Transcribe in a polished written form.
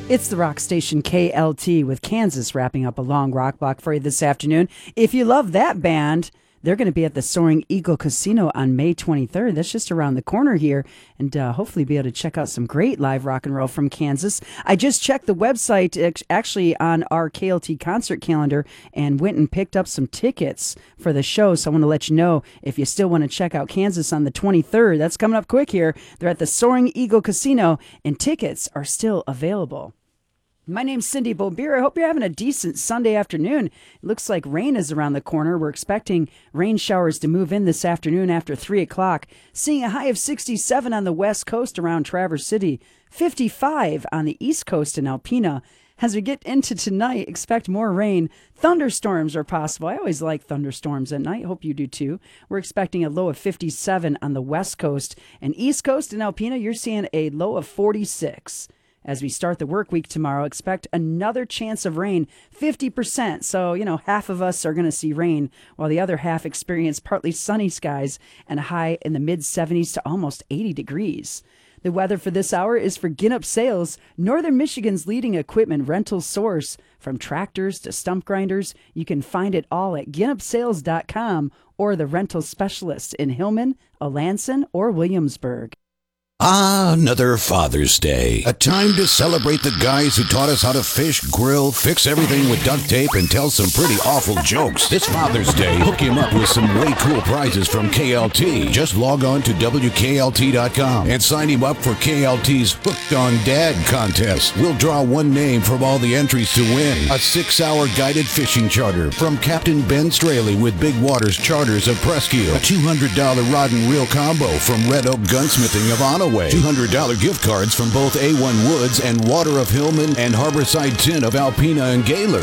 It's the rock station KLT with Kansas wrapping up a long rock block for you this afternoon. If you love that band, they're going to be at the Soaring Eagle Casino on May 23rd. That's just around the corner here, and hopefully be able to check out some great live rock and roll from Kansas. I just checked the website actually on our KLT concert calendar and went and picked up some tickets for the show. So I want to let you know if you still want to check out Kansas on the 23rd. That's coming up quick here. They're at the Soaring Eagle Casino, and tickets are still available. My name's Cindy Bobier. I hope you're having a decent Sunday afternoon. It looks like rain is around the corner. We're expecting rain showers to move in this afternoon after 3 o'clock. Seeing a high of 67 on the west coast around Traverse City, 55 on the east coast in Alpena. As we get into tonight, expect more rain. Thunderstorms are possible. I always like thunderstorms at night. Hope you do too. We're expecting a low of 57 on the west coast. And east coast in Alpena, you're seeing a low of 46. As we start the work week tomorrow, expect another chance of rain, 50%. So, half of us are going to see rain, while the other half experience partly sunny skies and a high in the mid-70s to almost 80 degrees. The weather for this hour is for Ginup Sales, Northern Michigan's leading equipment rental source. From tractors to stump grinders, you can find it all at ginupsales.com or the rental specialists in Hillman, Alanson, or Williamsburg. Ah, another Father's Day. A time to celebrate the guys who taught us how to fish, grill, fix everything with duct tape, and tell some pretty awful jokes. This Father's Day, hook him up with some way cool prizes from KLT. Just log on to WKLT.com and sign him up for KLT's Hooked on Dad contest. We'll draw one name from all the entries to win. A 6-hour guided fishing charter from Captain Ben Straley with Big Waters Charters of Presque. A $200 rod and reel combo from Red Oak Gunsmithing of Onaway. $200 gift cards from both A1 Woods and Water of Hillman and Harborside Tin of Alpena and Gaylord.